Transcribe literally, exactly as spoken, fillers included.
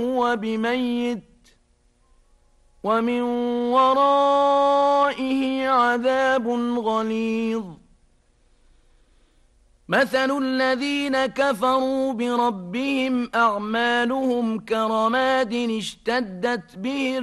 هو بميت ومن ورائه عذاب غليظ. مثل الذين كفروا بربهم أعمالهم كرماد اشتدت به